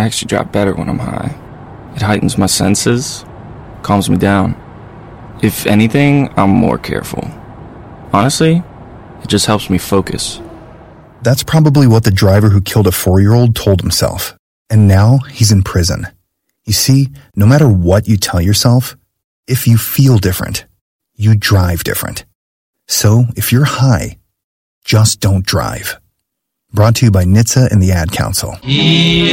I actually drive better when I'm high. It heightens my senses, calms me down. If anything, I'm more careful. Honestly, it just helps me focus. That's probably what the driver who killed a 4-year-old told himself. And now he's in prison. You see, no matter what you tell yourself, if you feel different, you drive different. So if you're high, just don't drive. Brought to you by NHTSA and the Ad Council. He